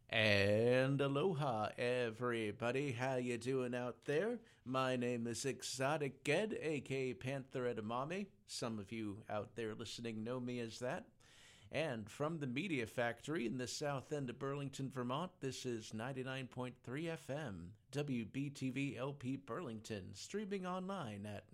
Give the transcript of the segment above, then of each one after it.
And aloha, everybody. How you doing out there? My name is Exotic Ed, aka Panther Edamame. Some of you out there listening know me as that. And from the Media Factory in the south end of Burlington, Vermont, this is 99.3 FM, WBTV LP Burlington, streaming online at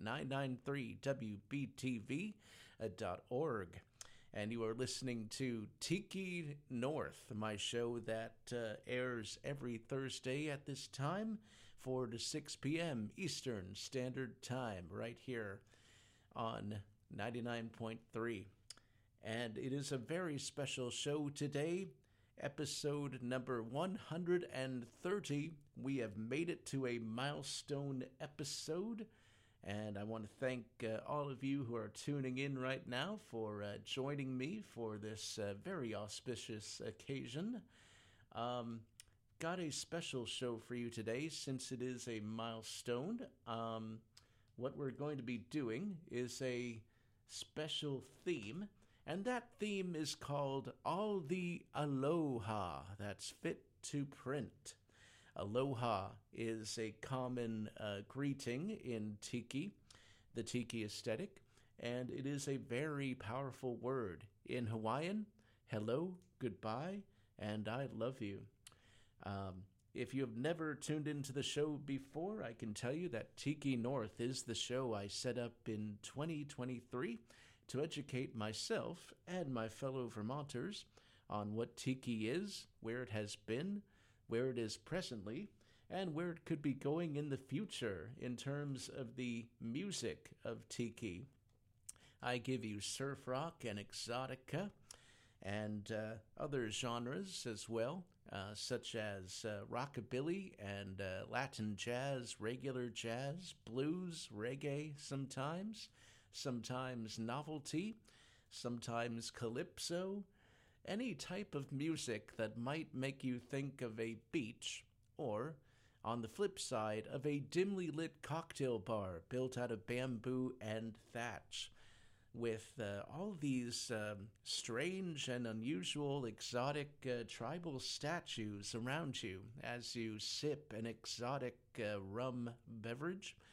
993wbtv.org. And you are listening to Tiki North, my show that airs every Thursday at this time, 4 to 6 p.m. Eastern Standard Time, right here on 99.3. And it is a very special show today, episode number 130. We have made it to a milestone episode. And I want to thank all of you who are tuning in right now for joining me for this very auspicious occasion. Got a special show for you today since it is a milestone. What we're going to be doing is a special theme, and that theme is called All the Aloha That's Fit to Print. Aloha is a common greeting in Tiki, the Tiki aesthetic, and it is a very powerful word. In Hawaiian, hello, goodbye, and I love you. If you have never tuned into the show before, I can tell you that Tiki North is the show I set up in 2023 to educate myself and my fellow Vermonters on what Tiki is, where it has been, where it is presently, and where it could be going in the future in terms of the music of Tiki. I give you surf rock and exotica and other genres as well, such as rockabilly and Latin jazz, regular jazz, blues, reggae sometimes novelty, sometimes calypso, any type of music that might make you think of a beach, or, on the flip side, of a dimly lit cocktail bar built out of bamboo and thatch, with all these strange and unusual exotic tribal statues around you as you sip an exotic rum beverage